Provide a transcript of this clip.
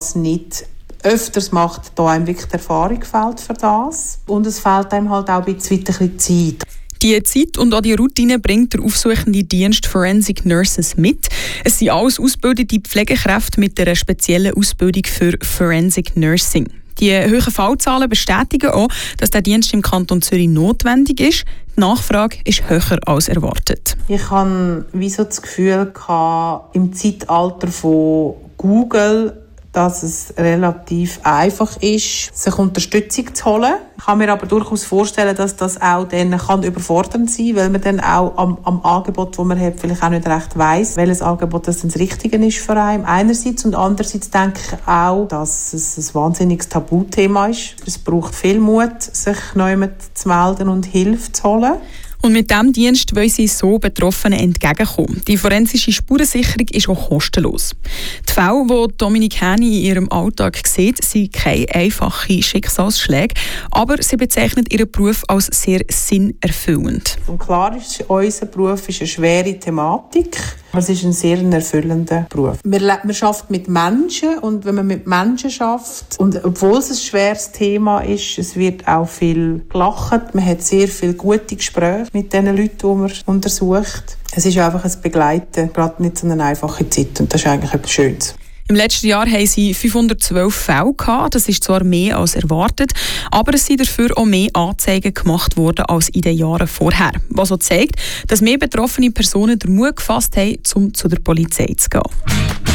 das nicht öfters macht, da einem wirklich die Erfahrung fehlt für das. Und es fehlt einem halt auch ein bisschen Zeit. Die Zeit und auch die Routine bringt der aufsuchende Dienst Forensic Nurses mit. Es sind alles ausgebildete Pflegekräfte mit einer speziellen Ausbildung für Forensic Nursing. Die hohen Fallzahlen bestätigen auch, dass der Dienst im Kanton Zürich notwendig ist. Die Nachfrage ist höher als erwartet. Ich hatte wie so das Gefühl im Zeitalter von Google, dass es relativ einfach ist, sich Unterstützung zu holen. Ich kann mir aber durchaus vorstellen, dass das auch dann überfordernd sein kann, weil man dann auch am Angebot, das man hat, vielleicht auch nicht recht weiss, welches Angebot das Richtige ist für einen. Einerseits und andererseits denke ich auch, dass es ein wahnsinniges Tabuthema ist. Es braucht viel Mut, sich jemand zu melden und Hilfe zu holen. Und mit diesem Dienst wollen sie so Betroffenen entgegenkommen. Die forensische Spurensicherung ist auch kostenlos. Die Fälle, die Dominique Häni in ihrem Alltag sieht, sind keine einfachen Schicksalsschläge, aber sie bezeichnet ihren Beruf als sehr sinnerfüllend. Und klar ist, unser Beruf ist eine schwere Thematik, aber es ist ein sehr erfüllender Beruf. Man arbeitet mit Menschen und wenn man mit Menschen arbeitet, und obwohl es ein schweres Thema ist, es wird auch viel gelacht, man hat sehr viele gute Gespräche mit den Leuten, die man untersucht. Es ist einfach ein Begleiten, gerade nicht so eine einfache Zeit und das ist eigentlich etwas Schönes. Im letzten Jahr haben sie 512 Fälle gehabt. Das ist zwar mehr als erwartet, aber es sind dafür auch mehr Anzeigen gemacht worden als in den Jahren vorher. Was auch zeigt, dass mehr betroffene Personen den Mut gefasst haben, um zu der Polizei zu gehen.